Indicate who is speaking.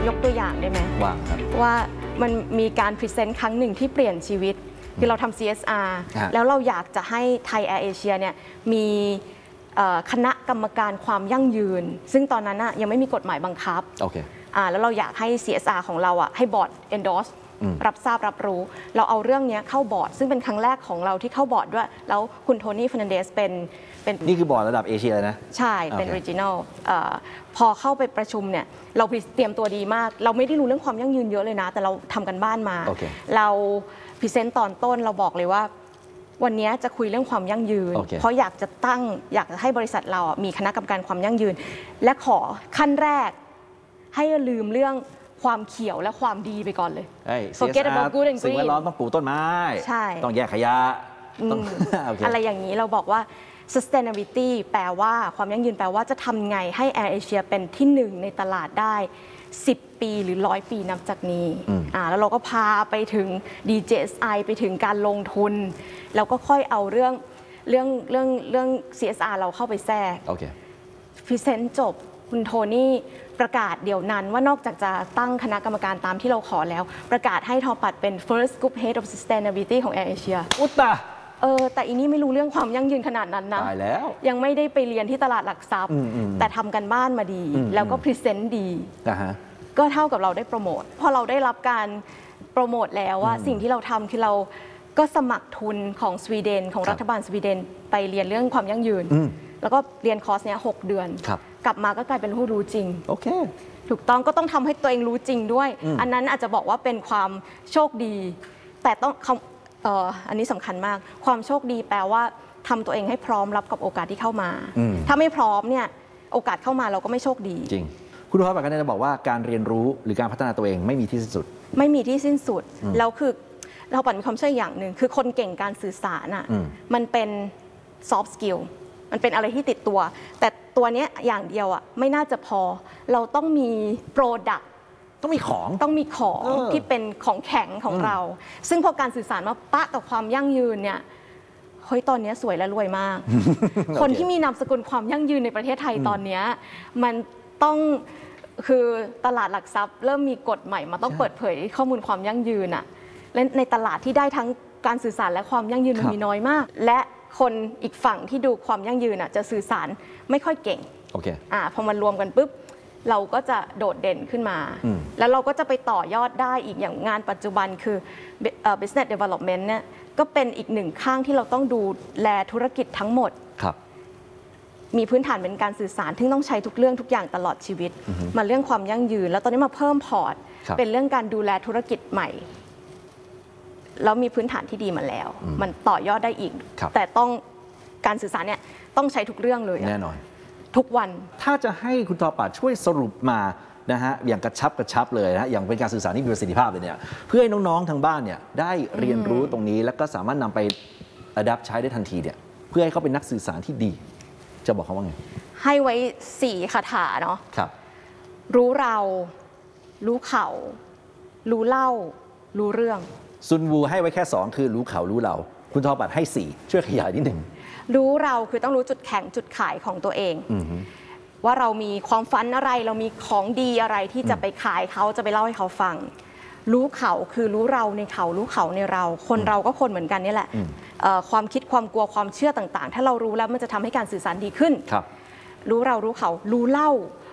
Speaker 1: ยกตัวอย่างได้ไหม
Speaker 2: ว่าครับ
Speaker 1: ว่ามันมีการพรีเซนต์ครั้งหนึ่งที่เปลี่ยนชีวิตคือเราทำ CSR แล้วเราอยากจะให้ไทยแอร์เอเชียเนี่ยมีคณะกรรมการความยั่งยืนซึ่งตอนนั้นยังไม่มีกฎหมายบังคับแล้วเราอยากให้ CSR ของเราให้บอร์ด endorse รับทราบรับรู้เราเอาเรื่องนี้เข้าบอร์ดซึ่งเป็นครั้งแรกของเราที่เข้าบอร์ดด้วยแล้วคุณโทนี่เฟร์นันเดสเป็น
Speaker 2: นี่คือบอร์ดระดับเอเชียเลยนะ
Speaker 1: ใช่เป็น regional พอเข้าไปประชุมเนี่ยเราเตรียมตัวดีมากเราไม่ได้รู้เรื่องความยั่งยืนเยอะเลยนะแต่เราทำกันบ้านมาเราพรีเซนต์ตอนต้นเราบอกเลยว่าวันนี้จะคุยเรื่องความยั่งยืนเพราะอยากจะให้บริษัทเรามีคณะกรรมการความยั่งยืนและขอขั้นแรกให้ลืมเรื่องความเขียวและความดีไปก่อนเลย
Speaker 2: Forget about good and green สิ่งแวดล้อมต้องปลูกต้นไม้ต้องแยกขยะ
Speaker 1: อะไรอย่างนี้เราบอกว่า sustainability แปลว่าความยั่งยืนแปลว่าจะทำไงให้ Air Asia เป็นที่หนึ่งในตลาดได้10 ปีหรือ100 ปีนับจากนี้แล้วเราก็พาไปถึง DJSI ไปถึงการลงทุนแล้วก็ค่อยเอาเรื่อง CSR เราเข้าไปแทรกพรีเซนต์จบคุณโทนี่ประกาศเดี๋ยวนั้นว่านอกจากจะตั้งคณะกรรมการตามที่เราขอแล้วประกาศให้ทอปัดเป็น First Group Head of Sustainability ของ Air Asia
Speaker 2: อุตตะ
Speaker 1: แต่อีนี่ไม่รู้เรื่องความยั่งยืนขนาดนั้นนะ
Speaker 2: ตายแล้ว
Speaker 1: ยังไม่ได้ไปเรียนที่ตลาดหลักทรัพย์แต่ทำกันบ้านมาดีแล้วก็พรีเซนต์ดีก็เท่ากับเราได้โปรโมทพอเราได้รับการโปรโมทแล้วว่าสิ่งที่เราทำคือเราก็สมัครทุนของสวีเดนของรัฐบาลสวีเดนไปเรียนเรื่องความยั่งยืนแล้วก็เรียนคอร์สเนี้ย6 เดือนกลับมาก็กลายเป็นผู้รู้จริงถูกต้องก็ต้องทำให้ตัวเองรู้จริงด้วยอันนั้นอาจจะบอกว่าเป็นความโชคดีแต่ต้องอันนี้สำคัญมากความโชคดีแปลว่าทำตัวเองให้พร้อมรับกับโอกาสที่เข้ามาถ้าไม่พร้อมเนี่ยโอกาสเข้ามาเราก็ไม่โชคดี
Speaker 2: จริงคุณพ่อบอกกันจะบอกว่าการเรียนรู้หรือการพัฒนาตัวเองไม่มีที่สิ้นสุด
Speaker 1: ไม่มีที่สิ้นสุดแล้วคือเราปัดมีความเชื่ออย่างหนึ่งคือคนเก่งการสื่อสารมันเป็น soft skill มันเป็นอะไรที่ติดตัวแต่ตัวนี้อย่างเดียวไม่น่าจะพอเราต้องมี product
Speaker 2: ต้องมีของ
Speaker 1: ที่เป็นของแข็งของเราซึ่งพอการสื่อสารมาปะกับความยั่งยืนเนี่ยเฮ้ยตอนนี้สวยและรวยมาก คนที่มีนามสกุลความยั่งยืนในประเทศไทยตอนนี้มันต้องคือตลาดหลักทรัพย์เริ่มมีกฎใหม่มาต้องเปิดเผยข้อมูลความยั่งยืนและในตลาดที่ได้ทั้งการสื่อสารและความยั่งยืนมันมีน้อยมากและคนอีกฝั่งที่ดูความยั่งยืนจะสื่อสารไม่ค่อยเก่งพอมันรวมกันปุ๊บเราก็จะโดดเด่นขึ้นมาแล้วเราก็จะไปต่อยอดได้อีกอย่างงานปัจจุบันคือ business development เนี่ยก็เป็นอีกหนึ่งข้างที่เราต้องดูแลธุรกิจทั้งหมดมีพื้นฐานเป็นการสื่อสารที่ต้องใช้ทุกเรื่องทุกอย่างตลอดชีวิตมาเรื่องความยั่งยืนแล้วตอนนี้มาเพิ่มพอร์ตเป็นเรื่องการดูแลธุรกิจใหม่แล้วมีพื้นฐานที่ดีมาแล้วมันต่อยอดได้อีกแต่ต้องการสื่อสารเนี่ยต้องใช้ทุกเรื่องเลย
Speaker 2: แน่นอน
Speaker 1: ทุกวัน
Speaker 2: ถ้าจะให้คุณทอปัดช่วยสรุปมานะฮะอย่างกระชับเลยนะอย่างเป็นการสื่อสารที่มีประสิทธิภาพเลยเนี่ยเพื่อให้น้องๆทางบ้านเนี่ยได้เรียนรู้ตรงนี้แล้วก็สามารถนำไปadaptใช้ได้ทันทีเนี่ยเพื่อให้เขาเป็นนักสื่อสารที่ดีจะบอกเขาว่าไง
Speaker 1: ให้ไว้4 คาถาเนาะรู้เรารู้เขารู้เล่ารู้เรื่อง
Speaker 2: ซุนวูให้ไว้แค่2คือรู้เขารู้เราคุณทอปัดให้4ช่วยขยายนิดหนึ่ง
Speaker 1: รู้เราคือต้องรู้จุดแข็งจุดขายของตัวเองว่าเรามีความฝันอะไรเรามีของดีอะไรที่จะไปขายเขาจะไปเล่าให้เขาฟังรู้เขาคือรู้เราในเขารู้เขาในเราคนเราก็คนเหมือนกันนี่แหละความคิดความกลัวความเชื่อต่างๆถ้าเรารู้แล้วมันจะทำให้การสื่อสารดีขึ้นรู้เรารู้เขารู้เล่า